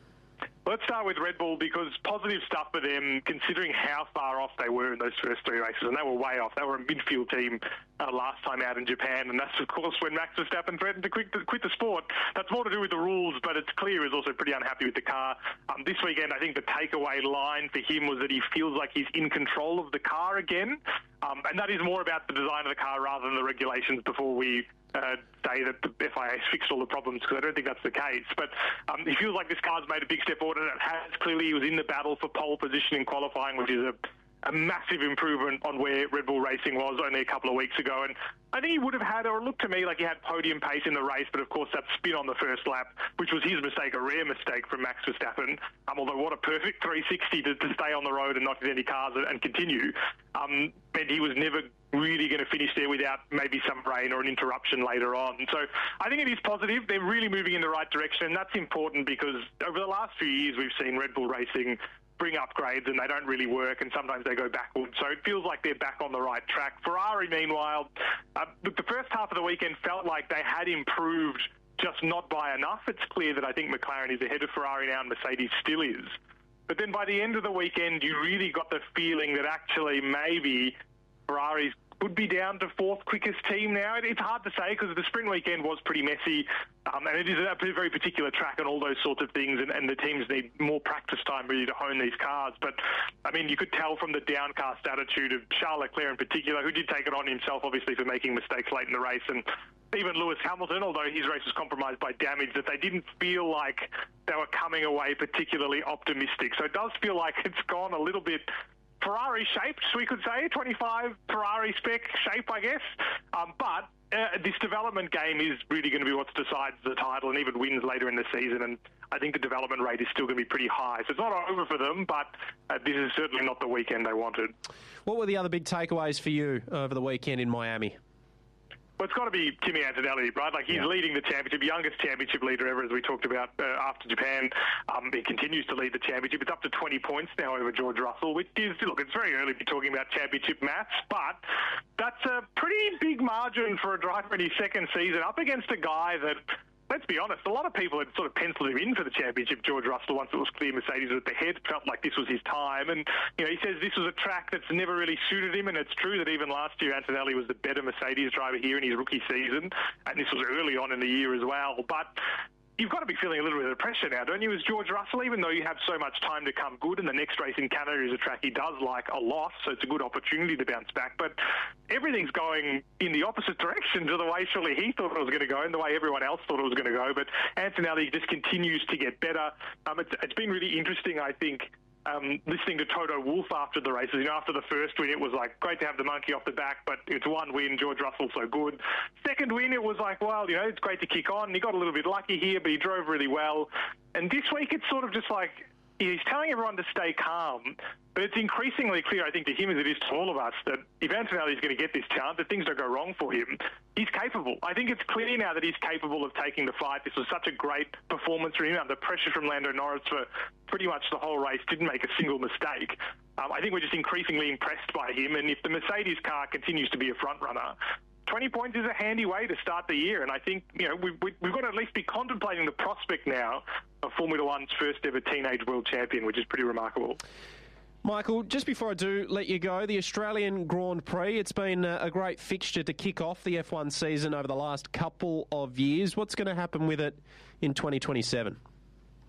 Let's start with Red Bull, because positive stuff for them, considering how far off they were in those first three races, and they were way off. They were a midfield team uh, last time out in Japan, and that's, of course, when Max Verstappen threatened to quit the, quit the sport. That's more to do with the rules, but it's clear he's also pretty unhappy with the car. Um, this weekend, I think the takeaway line for him was that he feels like he's in control of the car again, um, and that is more about the design of the car rather than the regulations before we Uh, say that the F I A has fixed all the problems, because I don't think that's the case. But um, he feels like this car's made a big step forward, and it has. Clearly, he was in the battle for pole position in qualifying, which is a, a massive improvement on where Red Bull Racing was only a couple of weeks ago. And I think he would have had, or it looked to me like he had podium pace in the race, but of course that spin on the first lap, which was his mistake, a rare mistake from Max Verstappen. Um, although what a perfect three sixty to, to stay on the road and not hit any cars and, and continue. Um, and he was never really going to finish there without maybe some rain or an interruption later on. So I think it is positive. They're really moving in the right direction, and that's important because over the last few years we've seen Red Bull Racing bring upgrades and they don't really work, and sometimes they go backwards. So it feels like they're back on the right track. Ferrari, meanwhile, uh, the first half of the weekend felt like they had improved, just not by enough. It's clear that I think McLaren is ahead of Ferrari now and Mercedes still is. But then by the end of the weekend, you really got the feeling that actually maybe Ferrari's could be down to fourth quickest team now. It's hard to say because the sprint weekend was pretty messy, um, and it is a very particular track and all those sorts of things, and, and the teams need more practice time really to hone these cars. But, I mean, you could tell from the downcast attitude of Charles Leclerc in particular, who did take it on himself, obviously, for making mistakes late in the race, and even Lewis Hamilton, although his race was compromised by damage, that they didn't feel like they were coming away particularly optimistic. So it does feel like it's gone a little bit Ferrari-shaped, we could say, twenty-five Ferrari spec shape, I guess. Um, but uh, this development game is really going to be what decides the title and even wins later in the season. And I think the development rate is still going to be pretty high. So it's not over for them, but uh, this is certainly not the weekend they wanted. What were the other big takeaways for you over the weekend in Miami? Well, it's got to be Kimi Antonelli, right? Like, he's yeah. leading the championship, youngest championship leader ever, as we talked about uh, after Japan. Um, he continues to lead the championship. It's up to twenty points now over George Russell, which is, look, it's very early to be talking about championship maths, but that's a pretty big margin for a driver in his second season, up against a guy that, let's be honest, a lot of people had sort of penciled him in for the championship, George Russell, once it was clear Mercedes was at the head, felt like this was his time. And, you know, he says this was a track that's never really suited him, and it's true that even last year Antonelli was the better Mercedes driver here in his rookie season, and this was early on in the year as well. But you've got to be feeling a little bit of pressure now, don't you, as George Russell, even though you have so much time to come good, and the next race in Canada is a track he does like a lot, so it's a good opportunity to bounce back. But everything's going in the opposite direction to the way surely he thought it was going to go and the way everyone else thought it was going to go. But Antonelli just continues to get better. Um, it's, it's been really interesting, I think, Um, listening to Toto Wolff after the races. You know, after the first win, it was like, great to have the monkey off the back, but it's one win, George Russell so good. Second win, it was like, well, you know, it's great to kick on. He got a little bit lucky here, but he drove really well. And this week, it's sort of just like, he's telling everyone to stay calm, but it's increasingly clear, I think, to him as it is to all of us, that if Antonelli is going to get this chance, that things don't go wrong for him, he's capable. I think it's clear now that he's capable of taking the fight. This was such a great performance from him under pressure from Lando Norris for pretty much the whole race, didn't make a single mistake. Um, I think we're just increasingly impressed by him, and if the Mercedes car continues to be a front runner, twenty points is a handy way to start the year, and I think, you know, we've, we've got to at least be contemplating the prospect now of Formula One's first ever teenage world champion, which is pretty remarkable. Michael, just before I do let you go, the Australian Grand Prix, it's been a great fixture to kick off the F one season over the last couple of years. What's going to happen with it in twenty twenty-seven?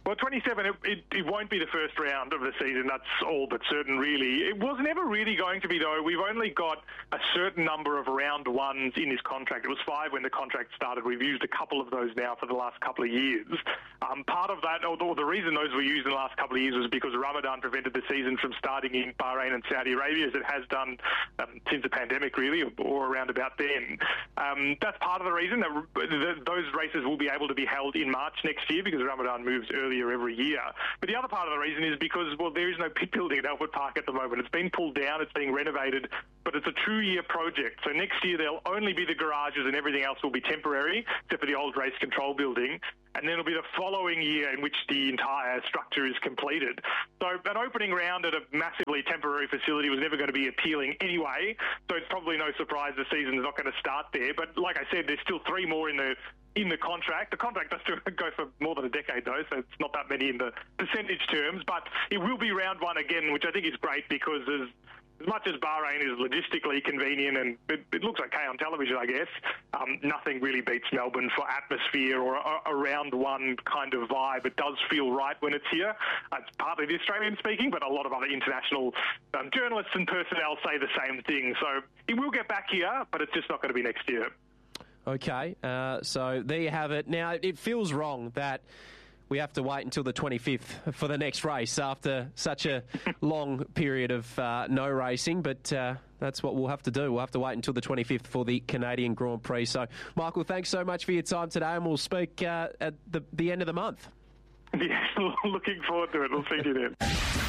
Well, twenty-seven, it, it, it won't be the first round of the season. That's all but certain, really. It was never really going to be, though. We've only got a certain number of round ones in this contract. It was five when the contract started. We've used a couple of those now for the last couple of years. Um, part of that, or the reason those were used in the last couple of years was because Ramadan prevented the season from starting in Bahrain and Saudi Arabia, as it has done um, since the pandemic, really, or, or around about then. Um, that's part of the reason that the, those races will be able to be held in March next year because Ramadan moves earlier every year. But the other part of the reason is because, well, there is no pit building at Albert Park at the moment. It's been pulled down, it's being renovated, but it's a two-year project. So next year there'll only be the garages and everything else will be temporary, except for the old race control building. And then it'll be the following year in which the entire structure is completed. So an opening round at a massively temporary facility was never going to be appealing anyway, so it's probably no surprise the season's not going to start there. But like I said, there's still three more in the in the contract. The contract does still go for more than a decade, though, so it's not that many in the percentage terms. But it will be round one again, which I think is great because there's as much as Bahrain is logistically convenient and it, it looks okay on television, I guess, um, nothing really beats Melbourne for atmosphere or a, a round one kind of vibe. It does feel right when it's here. Uh, it's partly the Australian speaking, but a lot of other international um, journalists and personnel say the same thing. So it will get back here, but it's just not going to be next year. Okay, uh, so there you have it. Now, it feels wrong that we have to wait until the twenty-fifth for the next race after such a long period of uh, no racing, but uh, that's what we'll have to do. We'll have to wait until the twenty-fifth for the Canadian Grand Prix. So, Michael, thanks so much for your time today, and we'll speak uh, at the, the end of the month. Yes, looking forward to it. We'll see you then.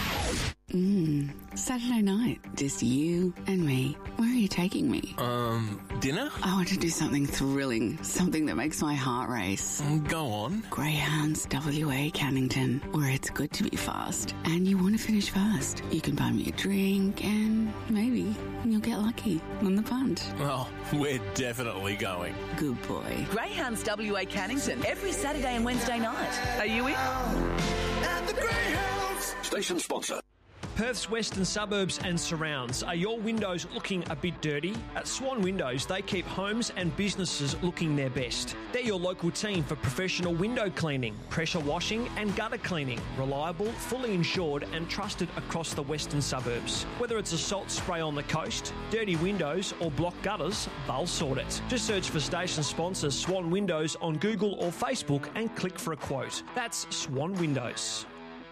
Mmm, Saturday night, just you and me. Where are you taking me? Um, dinner? I want to do something thrilling, something that makes my heart race. Go on. Greyhounds W A Cannington, where it's good to be fast. And you want to finish fast. You can buy me a drink and maybe you'll get lucky on the punt. Oh, we're definitely going. Good boy. Greyhounds W A Cannington, every Saturday and Wednesday night. Are you in? At the Greyhounds. Station sponsor. Perth's western suburbs and surrounds. Are your windows looking a bit dirty? At Swan Windows, they keep homes and businesses looking their best. They're your local team for professional window cleaning, pressure washing and gutter cleaning. Reliable, fully insured and trusted across the western suburbs. Whether it's a salt spray on the coast, dirty windows or blocked gutters, they'll sort it. Just search for station sponsor Swan Windows on Google or Facebook and click for a quote. That's Swan Windows.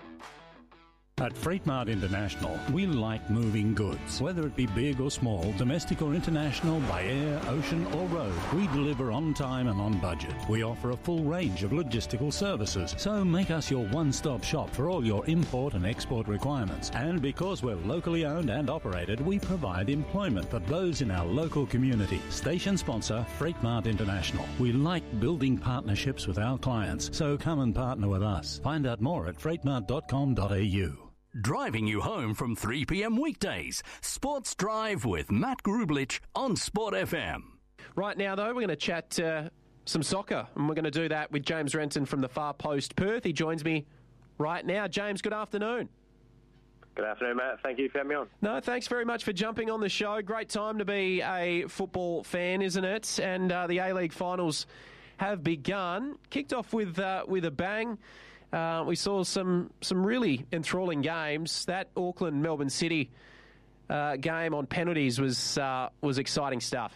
At Freight Mart International, we like moving goods. Whether it be big or small, domestic or international, by air, ocean or road, we deliver on time and on budget. We offer a full range of logistical services, so make us your one-stop shop for all your import and export requirements. And because we're locally owned and operated, we provide employment for those in our local community. Station sponsor, Freight Mart International. We like building partnerships with our clients, so come and partner with us. Find out more at freight mart dot com dot a u. Driving you home from three p.m. weekdays. Sports Drive with Matt Grublich on Sport F M. Right now, though, we're going to chat uh, some soccer, and we're going to do that with James Renton from the Far Post Perth. He joins me right now. James, good afternoon. Good afternoon, Matt. Thank you for having me on. No, thanks very much for jumping on the show. Great time to be a football fan, isn't it? And uh, the A-League finals have begun. Kicked off with uh, with a bang. Uh, we saw some some really enthralling games. That Auckland-Melbourne City uh, game on penalties was uh, was exciting stuff.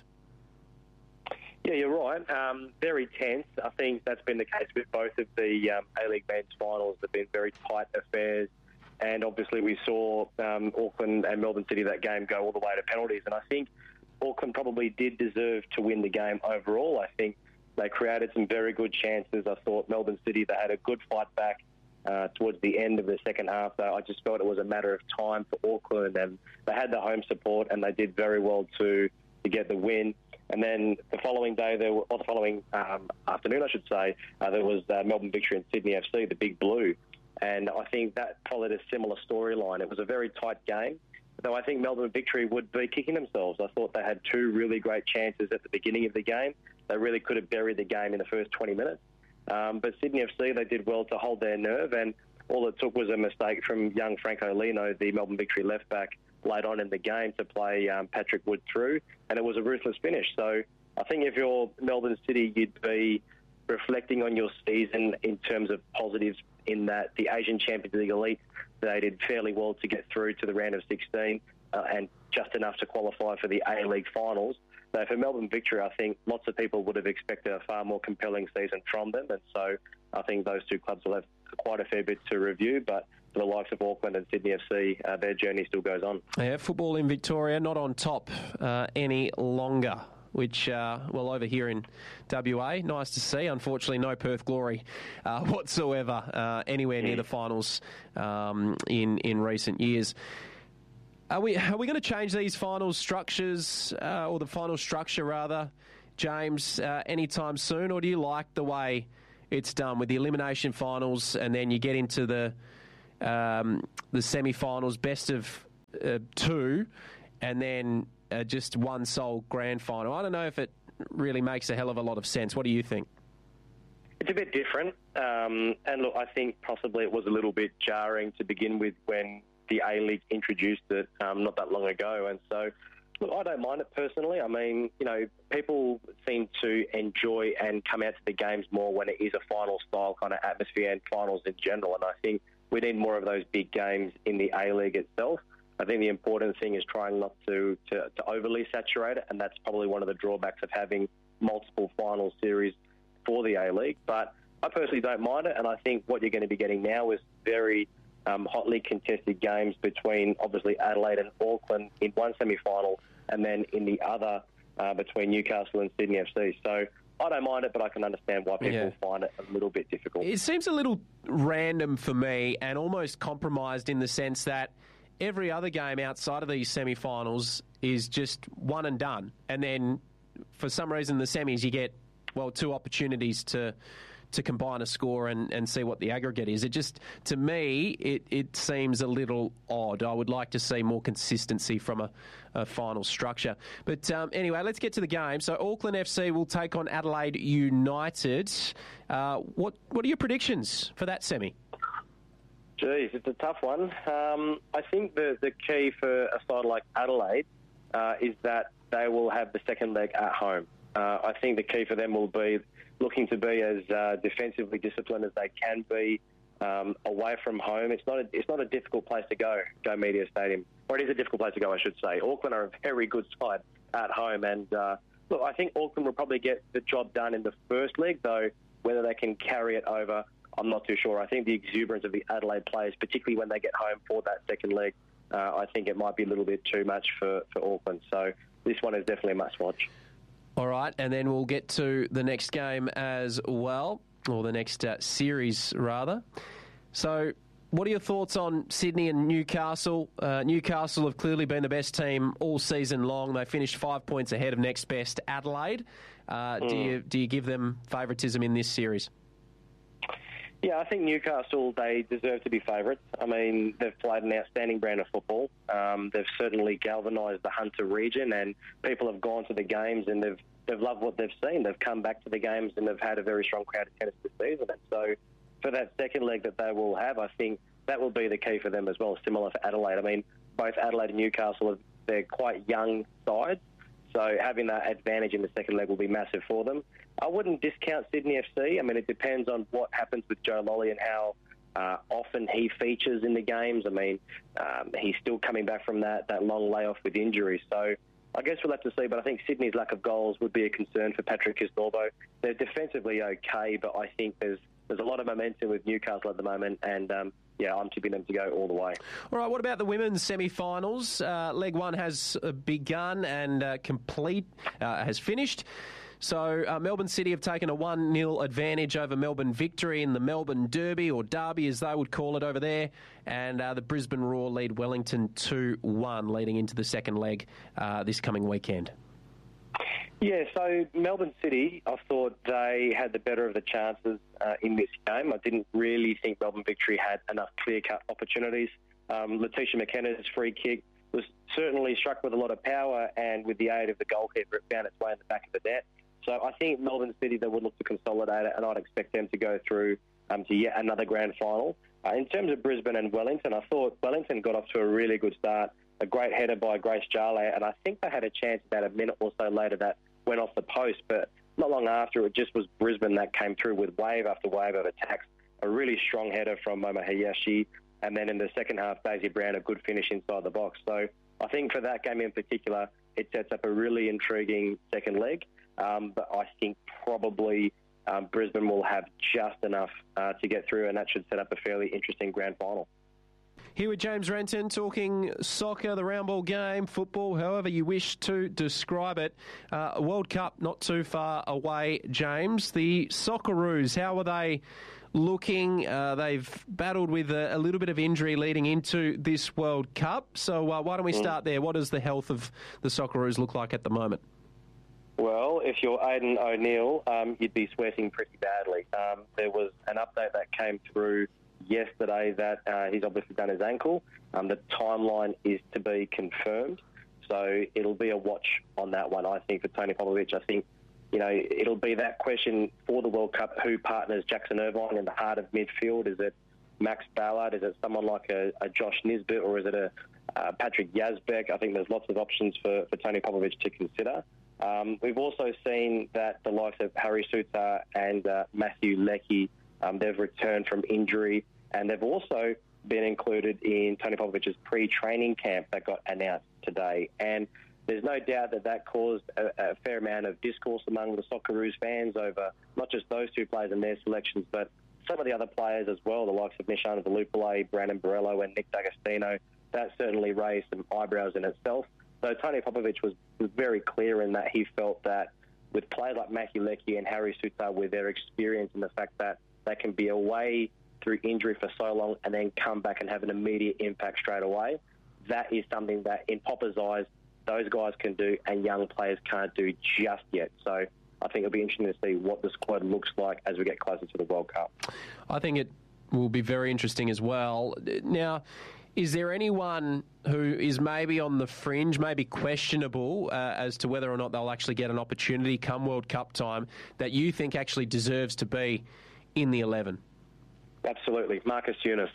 Yeah, you're right. Um, very tense. I think that's been the case with both of the um, A-League men's finals. They've been very tight affairs. And obviously we saw um, Auckland and Melbourne City, that game, go all the way to penalties. And I think Auckland probably did deserve to win the game overall. I think they created some very good chances. I thought Melbourne City, they had a good fight back uh, towards the end of the second half. Though I just felt it was a matter of time for Auckland, and they had the home support, and they did very well to to get the win. And then the following day, there were, or the following um, afternoon, I should say, uh, there was uh, Melbourne Victory and Sydney F C, the Big Blue. And I think that followed a similar storyline. It was a very tight game, though I think Melbourne Victory would be kicking themselves. I thought they had two really great chances at the beginning of the game. They really could have buried the game in the first twenty minutes. Um, but Sydney F C, they did well to hold their nerve, and all it took was a mistake from young Franco Lino, the Melbourne Victory left-back, late on in the game to play um, Patrick Wood through, and it was a ruthless finish. So I think if you're Melbourne City, you'd be reflecting on your season in terms of positives in that the Asian Champions League Elite, they did fairly well to get through to the round of sixteen uh, and just enough to qualify for the A-League finals. So for Melbourne Victory, I think lots of people would have expected a far more compelling season from them, and so I think those two clubs will have quite a fair bit to review, but for the likes of Auckland and Sydney F C, uh, their journey still goes on. Yeah, football in Victoria not on top uh, any longer, which, uh, well, over here in W A, nice to see. Unfortunately, no Perth Glory uh, whatsoever uh, anywhere near the finals um, in, in recent years. Are we are we going to change these final structures, uh, or the final structure rather, James, uh, anytime soon, or do you like the way it's done with the elimination finals and then you get into the um, the semi-finals, best of uh, two, and then uh, just one sole grand final? I don't know if it really makes a hell of a lot of sense. What do you think? It's a bit different, um, and look, I think possibly it was a little bit jarring to begin with when the A-League introduced it um, not that long ago, and so look, I don't mind it personally. I mean, you know, people seem to enjoy and come out to the games more when it is a final-style kind of atmosphere and finals in general, and I think we need more of those big games in the A-League itself. I think the important thing is trying not to, to, to overly saturate it, and that's probably one of the drawbacks of having multiple final series for the A-League. But I personally don't mind it, and I think what you're going to be getting now is very Um, hotly contested games between, obviously, Adelaide and Auckland in one semi-final, and then in the other uh, between Newcastle and Sydney F C. So I don't mind it, but I can understand why people Yeah. find it a little bit difficult. It seems a little random for me and almost compromised in the sense that every other game outside of these semi-finals is just one and done. And then for some reason, the semis, you get, well, two opportunities to to combine a score and, and see what the aggregate is. It just, to me, it, it seems a little odd. I would like to see more consistency from a, a final structure. But um, anyway, let's get to the game. So Auckland F C will take on Adelaide United. Uh, what what are your predictions for that semi? Geez, it's a tough one. Um, I think the, the key for a side like Adelaide uh, is that they will have the second leg at home. Uh, I think the key for them will be looking to be as uh, defensively disciplined as they can be um, away from home. It's not a, it's not a difficult place to go, Go Media Stadium. Or it is a difficult place to go, I should say. Auckland are a very good side at home. And, uh, look, I think Auckland will probably get the job done in the first leg, though whether they can carry it over, I'm not too sure. I think the exuberance of the Adelaide players, particularly when they get home for that second leg, uh, I think it might be a little bit too much for, for Auckland. So this one is definitely a must-watch. All right, and then we'll get to the next game as well, or the next uh, series, rather. So what are your thoughts on Sydney and Newcastle? Uh, Newcastle have clearly been the best team all season long. They finished five points ahead of next best Adelaide. Uh, mm. Do you do you give them favouritism in this series? Yeah, I think Newcastle, they deserve to be favourites. I mean, they've played an outstanding brand of football. Um, they've certainly galvanised the Hunter region, and people have gone to the games and they've they've loved what they've seen. They've come back to the games and they've had a very strong crowd attendance this season. And so for that second leg that they will have, I think that will be the key for them as well, similar for Adelaide. I mean, both Adelaide and Newcastle, they're quite young sides. So having that advantage in the second leg will be massive for them. I wouldn't discount Sydney F C. I mean, it depends on what happens with Joe Lolly and how uh, often he features in the games. I mean, um, he's still coming back from that, that long layoff with injury. So I guess we'll have to see. But I think Sydney's lack of goals would be a concern for Patrick Kisnorbo. They're defensively okay, but I think there's there's a lot of momentum with Newcastle at the moment. And, um, yeah, I'm tipping them to go all the way. All right, what about the women's semi-finals? Uh, leg one has begun and uh, complete, uh, has finished. So uh, Melbourne City have taken a one nil advantage over Melbourne Victory in the Melbourne Derby, or Derby as they would call it over there. And uh, the Brisbane Roar lead Wellington two one leading into the second leg uh, this coming weekend. Yeah, so Melbourne City, I thought they had the better of the chances uh, in this game. I didn't really think Melbourne Victory had enough clear-cut opportunities. Um, Letitia McKenna's free kick was certainly struck with a lot of power, and with the aid of the goalkeeper, it found its way in the back of the net. So I think Melbourne City, they would look to consolidate it, and I'd expect them to go through um, to yet another grand final. Uh, in terms of Brisbane and Wellington, I thought Wellington got off to a really good start. A great header by Grace Jarley, and I think they had a chance about a minute or so later that went off the post, but not long after, it just was Brisbane that came through with wave after wave of attacks. A really strong header from Momo Hayashi, and then in the second half, Daisy Brown, a good finish inside the box. So I think for that game in particular, it sets up a really intriguing second leg. Um, but I think probably um, Brisbane will have just enough uh, to get through, and that should set up a fairly interesting grand final. Here with James Renton talking soccer, the round ball game, football, however you wish to describe it. Uh, World Cup not too far away, James. The Socceroos, how are they looking? Uh, they've battled with a, a little bit of injury leading into this World Cup. So uh, why don't we start there? What does the health of the Socceroos look like at the moment? Well, if you're Aidan O'Neill, um, you'd be sweating pretty badly. Um, there was an update that came through yesterday that uh, he's obviously done his ankle. Um, the timeline is to be confirmed, so it'll be a watch on that one, I think, for Tony Popovic. I think, you know, it'll be that question for the World Cup, who partners Jackson Irvine in the heart of midfield? Is it Max Ballard? Is it someone like a, a Josh Nisbet, or is it a uh, Patrick Yazbek? I think there's lots of options for, for Tony Popovic to consider. Um, we've also seen that the likes of Harry Sutar and uh, Matthew Leckie, um, they've returned from injury, and they've also been included in Tony Popovic's pre-training camp that got announced today. And there's no doubt that that caused a, a fair amount of discourse among the Socceroos fans over not just those two players and their selections, but some of the other players as well, the likes of Nishana Velupillay, Brandon Borello and Nick D'Agostino. That certainly raised some eyebrows in itself. So Tony Popovic was, was very clear in that he felt that with players like Matthew Leckie and Harry Sutar, with their experience and the fact that they can be away through injury for so long and then come back and have an immediate impact straight away, that is something that, in Popper's eyes, those guys can do and young players can't do just yet. So I think it'll be interesting to see what the squad looks like as we get closer to the World Cup. I think it will be very interesting as well. Now, is there anyone who is maybe on the fringe, maybe questionable uh, as to whether or not they'll actually get an opportunity come World Cup time that you think actually deserves to be in the eleven? Absolutely. Marcus Younis.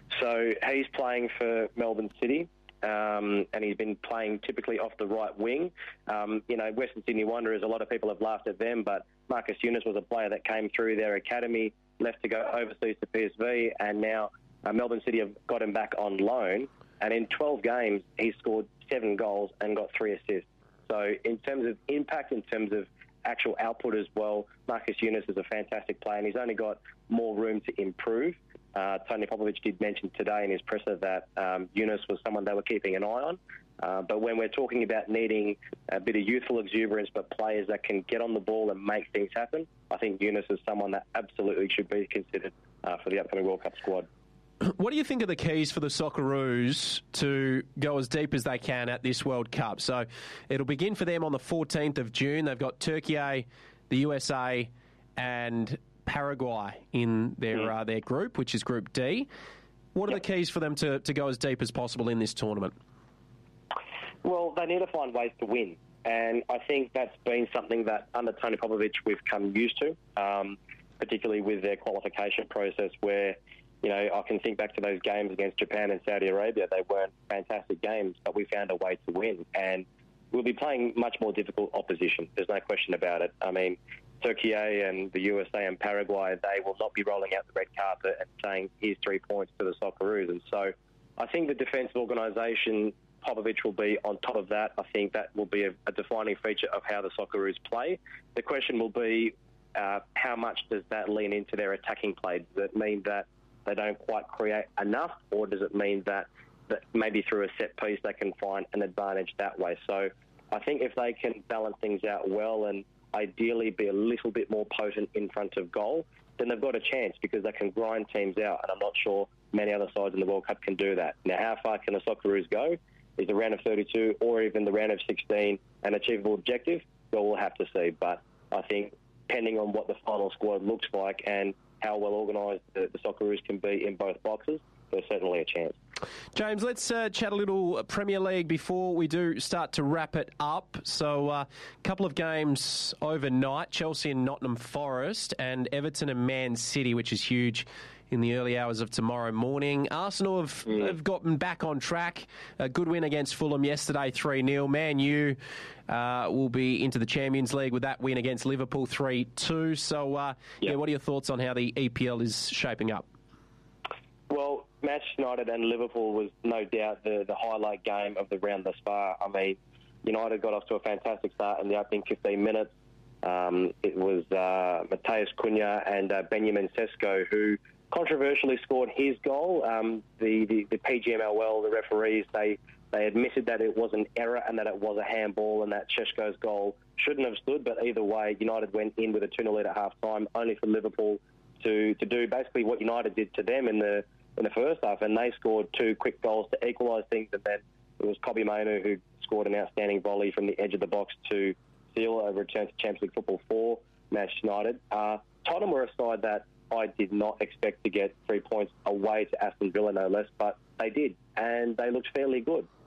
So he's playing for Melbourne City, um, and he's been playing typically off the right wing. Um, you know, Western Sydney Wanderers, a lot of people have laughed at them, but Marcus Younis was a player that came through their academy, left to go overseas to P S V, and now uh, Melbourne City have got him back on loan. And in twelve games, he scored seven goals and got three assists. So in terms of impact, in terms of actual output as well, Marcus Younis is a fantastic player, and he's only got more room to improve. Uh, Tony Popovic did mention today in his presser that um, Younis was someone they were keeping an eye on. Uh, but when we're talking about needing a bit of youthful exuberance, but players that can get on the ball and make things happen, I think Younis is someone that absolutely should be considered uh, for the upcoming World Cup squad. What do you think are the keys for the Socceroos to go as deep as they can at this World Cup? So it'll begin for them on the fourteenth of June. They've got Turkey, the U S A and Paraguay in their mm. uh, their group, which is Group D. What are yep. the keys for them to, to go as deep as possible in this tournament? Well, they need to find ways to win. And I think that's been something that under Tony Popovic we've come used to, um, particularly with their qualification process where, you know, I can think back to those games against Japan and Saudi Arabia. They weren't fantastic games, but we found a way to win. And we'll be playing much more difficult opposition. There's no question about it. I mean, Turkey and the U S A and Paraguay, they will not be rolling out the red carpet and saying, here's three points to the Socceroos. And so I think the defensive organisation, Popovic will be on top of that. I think that will be a, a defining feature of how the Socceroos play. The question will be, uh, how much does that lean into their attacking play? Does it mean that they don't quite create enough, or does it mean that, that maybe through a set piece they can find an advantage that way? So I think if they can balance things out well and ideally be a little bit more potent in front of goal, then they've got a chance because they can grind teams out, and I'm not sure many other sides in the World Cup can do that. Now, how far can the Socceroos go? Is the round of thirty-two or even the round of sixteen an achievable objective? Well, we'll have to see. But I think depending on what the final squad looks like and how well organised the, the Socceroos can be in both boxes, there's certainly a chance. James, let's uh, chat a little Premier League before we do start to wrap it up. So a uh, couple of games overnight, Chelsea and Nottingham Forest and Everton and Man City, which is huge in the early hours of tomorrow morning. Arsenal have, mm. have gotten back on track. A good win against Fulham yesterday, three nil. Man U uh, will be into the Champions League with that win against Liverpool, three two. So, uh, yep. yeah, what are your thoughts on how the E P L is shaping up? Well, Manchester United and Liverpool was no doubt the, the highlight game of the round thus far. I mean, United got off to a fantastic start in the opening fifteen minutes. Um, it was uh, Mateus Cunha and uh, Benjamin Sesko who controversially scored his goal. Um, the, the, the P G M L L, the referees, they, they admitted that it was an error and that it was a handball and that Sesko's goal shouldn't have stood. But either way, United went in with a two nil lead at half-time, only for Liverpool to, to do basically what United did to them in the in the first half, and they scored two quick goals to equalise things, and then it was Kobbie Mainoo who scored an outstanding volley from the edge of the box to seal a return to Champions League football for Manchester United. Uh, Tottenham were a side that I did not expect to get three points away to Aston Villa, no less, but they did, and they looked fairly good.